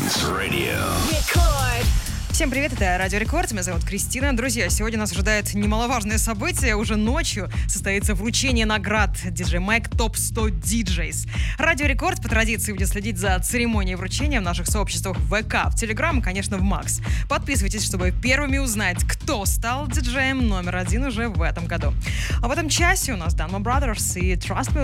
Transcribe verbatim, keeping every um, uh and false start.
Dance Radio. Record. Всем привет, это Радио Рекорд, меня зовут Кристина. Друзья, сегодня нас ожидает немаловажное событие. Уже ночью состоится вручение наград диджей Майк топ сто диджейс. Радио Рекорд по традиции будет следить за церемонией вручения в наших сообществах в ВК, в Телеграм и, конечно, в Макс. Подписывайтесь, чтобы первыми узнать, кто стал диджеем номер один уже в этом году. А в этом часе у нас Danmo Brothers и Trust Me